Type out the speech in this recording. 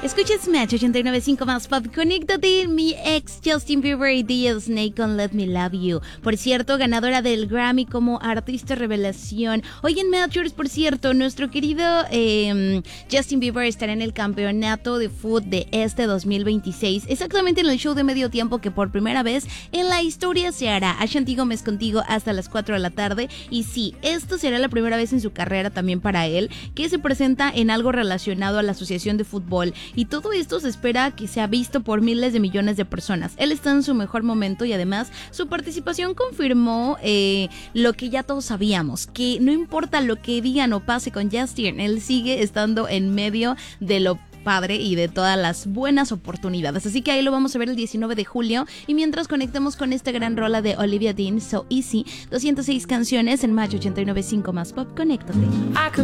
Escuchas Match 89.5 más pop. Conéctate, mi ex Justin Bieber y DJ Snake con Let Me Love You. Por cierto, ganadora del Grammy como artista revelación. Hoy en Matchers, por cierto, nuestro querido Justin Bieber estará en el campeonato de fútbol de este 2026. Exactamente en el show de medio tiempo que por primera vez en la historia se hará. Ashanti Gómez contigo hasta las 4 de la tarde. Y sí, esto será la primera vez en su carrera también para él que se presenta en algo relacionado a la Asociación de Fútbol. Y todo esto se espera que sea visto por miles de millones de personas. Él está en su mejor momento y además su participación confirmó lo que ya todos sabíamos, que no importa lo que digan o pase con Justin, él sigue estando en medio de lo padre y de todas las buenas oportunidades. Así que ahí lo vamos a ver el 19 de julio. Y mientras conectemos con esta gran rola de Olivia Dean, So Easy, 206 canciones en Match 89.5 más pop. Conéctate.